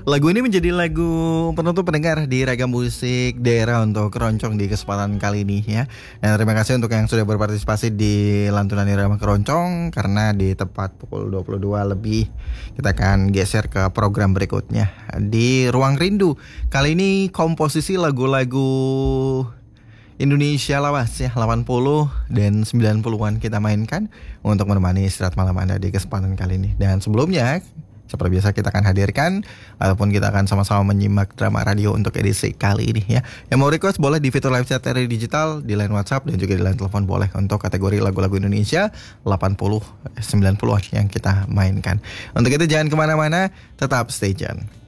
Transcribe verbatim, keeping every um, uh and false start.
Lagu ini menjadi lagu penutup pendengar di Ragam Musik Daerah untuk Keroncong di kesempatan kali ini ya. Dan terima kasih untuk yang sudah berpartisipasi di lantunan Irama Keroncong. Karena di tepat pukul dua puluh dua lebih kita akan geser ke program berikutnya di Ruang Rindu. Kali ini komposisi lagu-lagu Indonesia lawas ya, delapan puluh dan sembilan puluhan kita mainkan untuk menemani istirahat malam Anda di kesempatan kali ini. Dan sebelumnya seperti biasa kita akan hadirkan ataupun kita akan sama-sama menyimak drama radio untuk edisi kali ini ya. Yang mau request boleh di fitur live chat R R I Digital, di line WhatsApp dan juga di line telepon boleh untuk kategori lagu-lagu Indonesia delapan puluh sembilan puluh yang kita mainkan. Untuk itu jangan kemana-mana, tetap stay tune.